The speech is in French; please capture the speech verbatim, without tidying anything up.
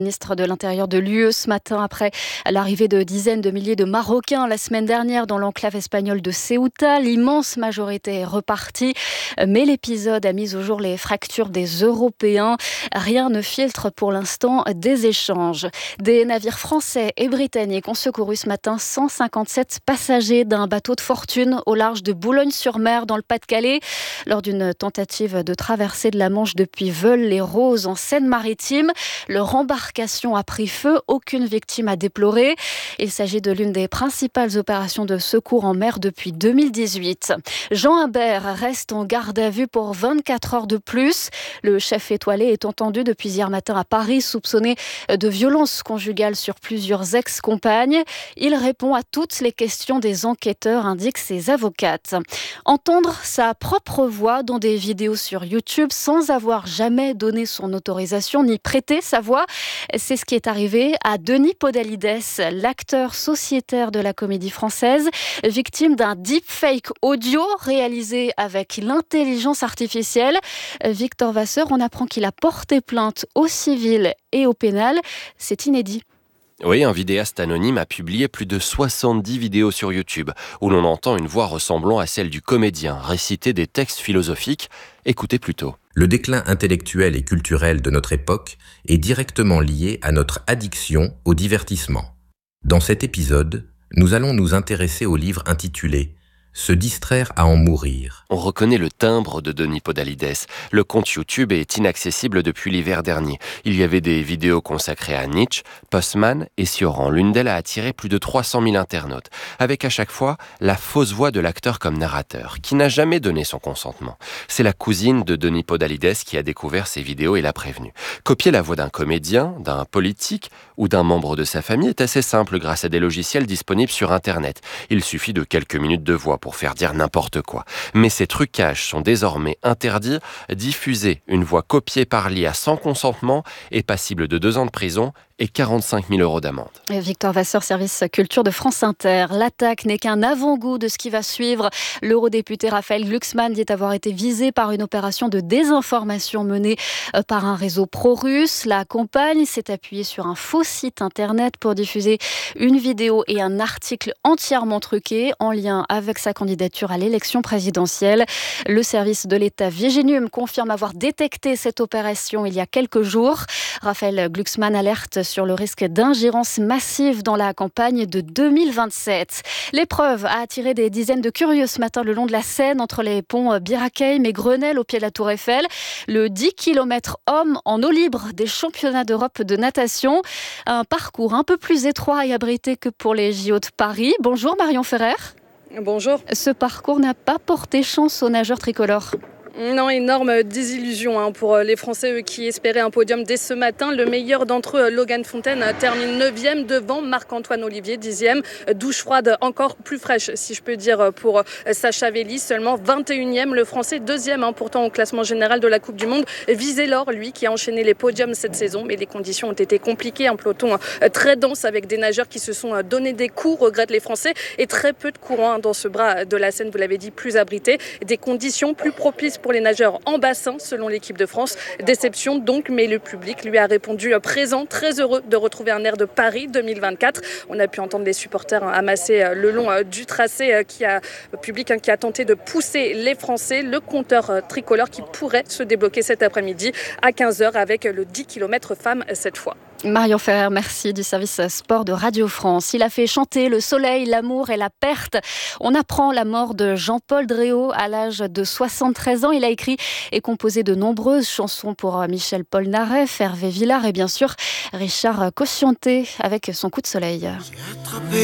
Ministre de l'Intérieur de l'U E ce matin après l'arrivée de dizaines de milliers de Marocains la semaine dernière dans l'enclave espagnole de Ceuta. L'immense majorité est repartie, mais l'épisode a mis au jour les fractures des Européens. Rien ne filtre pour l'instant des échanges. Des navires français et britanniques ont secouru ce matin cent cinquante-sept passagers d'un bateau de fortune au large de Boulogne-sur-Mer dans le Pas-de-Calais lors d'une tentative de traversée de la Manche depuis Veules-les-Roses en Seine-Maritime. Leur embarcation a pris feu, aucune victime à déplorer. Il s'agit de l'une des principales opérations de secours en mer depuis deux mille dix-huit. Jean Imbert reste en garde à vue pour vingt-quatre heures de plus. Le chef étoilé est entendu depuis hier matin à Paris, soupçonné de violences conjugales sur plusieurs ex-compagnes. Il répond à toutes les questions des enquêteurs, indiquent ses avocates. Entendre sa propre voix dans des vidéos sur YouTube sans avoir jamais donné son autorisation ni prêté sa voix, c'est ce qui est arrivé à Denis Podalides, l'acteur sociétaire de la comédie française, victime d'un deepfake audio réalisé avec l'intelligence artificielle. Victor Vasseur, on apprend qu'il a porté plainte au civil et au pénal. C'est inédit. Oui, un vidéaste anonyme a publié plus de soixante-dix vidéos sur YouTube où l'on entend une voix ressemblant à celle du comédien réciter des textes philosophiques. Écoutez plutôt. Le déclin intellectuel et culturel de notre époque est directement lié à notre addiction au divertissement. Dans cet épisode, nous allons nous intéresser au livre intitulé « Se distraire à en mourir ». On reconnaît le timbre de Denis Podalides. Le compte YouTube est inaccessible depuis l'hiver dernier. Il y avait des vidéos consacrées à Nietzsche, Postman et Cioran. L'une d'elles a attiré plus de trois cent mille internautes, avec à chaque fois la fausse voix de l'acteur comme narrateur, qui n'a jamais donné son consentement. C'est la cousine de Denis Podalides qui a découvert ces vidéos et l'a prévenu. Copier la voix d'un comédien, d'un politique ou d'un membre de sa famille est assez simple grâce à des logiciels disponibles sur Internet. Il suffit de quelques minutes de voix pour faire dire n'importe quoi. Mais ces trucages sont désormais interdits. Diffuser une voix copiée par l'I A sans consentement est passible de deux ans de prison et quarante-cinq mille euros d'amende. Victor Vasseur, service culture de France Inter. L'attaque n'est qu'un avant-goût de ce qui va suivre. L'eurodéputé Raphaël Glucksmann dit avoir été visé par une opération de désinformation menée par un réseau pro-russe. La compagne s'est appuyée sur un faux site internet pour diffuser une vidéo et un article entièrement truqués en lien avec sa candidature à l'élection présidentielle. Le service de l'État Vigenium confirme avoir détecté cette opération il y a quelques jours. Raphaël Glucksmann alerte sur le risque d'ingérence massive dans la campagne de deux mille vingt-sept. L'épreuve a attiré des dizaines de curieux ce matin le long de la Seine, entre les ponts Birakeim et Grenelle au pied de la Tour Eiffel. Le dix kilomètres hommes en eau libre des championnats d'Europe de natation. Un parcours un peu plus étroit et abrité que pour les J O de Paris. Bonjour Marion Ferrer. Bonjour. Ce parcours n'a pas porté chance aux nageurs tricolores. Non, énorme désillusion hein, pour les Français eux, qui espéraient un podium dès ce matin. Le meilleur d'entre eux, Logan Fontaine, termine neuvième devant Marc-Antoine Olivier, dixième. Douche froide encore plus fraîche, si je peux dire, pour Sacha Velli, seulement vingt et unième. Le Français, deuxième hein, pourtant au classement général de la Coupe du Monde, visait l'or, lui, qui a enchaîné les podiums cette saison. Mais les conditions ont été compliquées, un peloton très dense avec des nageurs qui se sont donné des coups, regrettent les Français, et très peu de courant hein, dans ce bras de la Seine, vous l'avez dit, plus abrité. Des conditions plus propices pour les nageurs en bassin, selon l'équipe de France. Déception donc, mais le public lui a répondu présent, très heureux de retrouver un air de Paris deux mille vingt-quatre. On a pu entendre les supporters amasser le long du tracé, qui a, le public qui a tenté de pousser les Français. Le compteur tricolore qui pourrait se débloquer cet après-midi à quinze heures avec le dix kilomètres femmes cette fois. Marion Ferrer, merci du service sport de Radio France. Il a fait chanter le soleil, l'amour et la perte. On apprend la mort de Jean-Paul Dréau à l'âge de soixante-treize ans. Il a écrit et composé de nombreuses chansons pour Michel Polnareff, Hervé Villard et bien sûr Richard Cosciante avec son coup de soleil.